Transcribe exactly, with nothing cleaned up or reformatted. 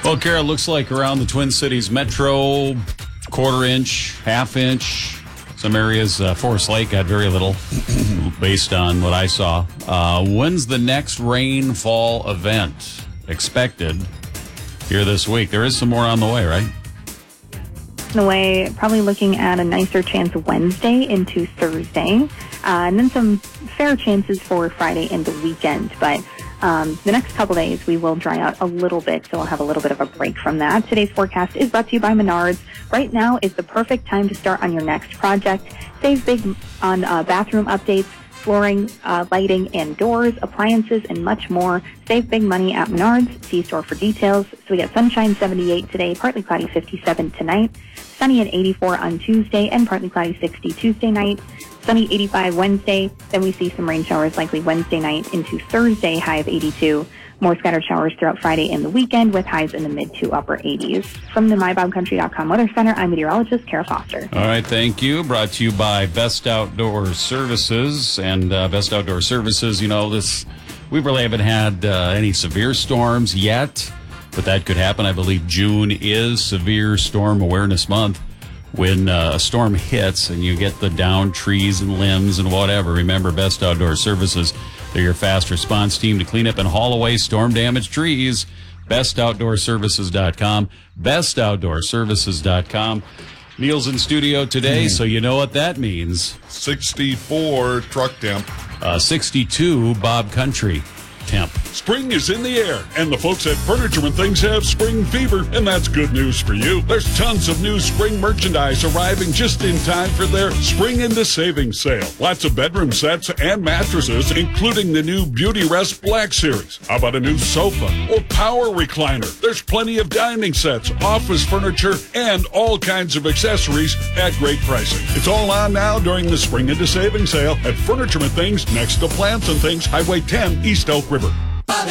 Well, Kara, looks like around the Twin Cities metro, quarter inch, half inch. Some areas, uh, Forest Lake got very little based on what I saw. Uh, when's the next rainfall event expected here this week? There is some more on the way, right? In a way, probably looking at a nicer chance Wednesday into Thursday, uh, and then some fair chances for Friday and the weekend. But um, the next couple days, we will dry out a little bit, so we'll have a little bit of a break from that. Today's forecast is brought to you by Menards. Right now is the perfect time to start on your next project. Save big on uh, bathroom updates, flooring, uh, lighting, and doors, appliances, and much more. Save big money at Menards. See store for details. So we got sunshine seventy-eight today, partly cloudy fifty-seven tonight, sunny at eighty-four on Tuesday, and partly cloudy sixty Tuesday night, sunny eighty-five Wednesday. Then we see some rain showers likely Wednesday night into Thursday, high of eighty-two. More scattered showers throughout Friday and the weekend with highs in the mid to upper eighties. From the my bob country dot com Weather Center, I'm meteorologist Kara Foster. All right, thank you. Brought to you by Best Outdoor Services. And uh, Best Outdoor Services, you know, this we really haven't had uh, any severe storms yet, but that could happen. I believe June is Severe Storm Awareness Month. When uh, a storm hits and you get the downed trees and limbs and whatever, remember Best Outdoor Services. They're your fast response team to clean up and haul away storm-damaged trees. best outdoor services dot com. best outdoor services dot com. Neil's in studio today, mm. so you know what that means. sixty-four truck temp. Uh, sixty-two Bob Country temp. Spring is in the air, and the folks at Furniture and Things have spring fever, and that's good news for you. There's tons of new spring merchandise arriving just in time for their Spring into Savings sale. Lots of bedroom sets and mattresses, including the new Beauty Rest Black Series. How about a new sofa or power recliner? There's plenty of dining sets, office furniture, and all kinds of accessories at great pricing. It's all on now during the Spring into Savings sale at Furniture and Things next to Plants and Things, Highway ten, East Elk River.